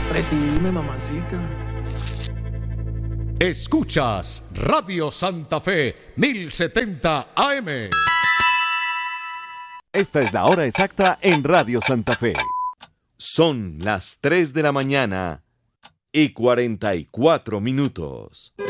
Presídeme, mamacita. Escuchas Radio Santa Fe 1070 AM. Esta es la hora exacta en Radio Santa Fe. Son las 3 de la mañana y 44 minutos.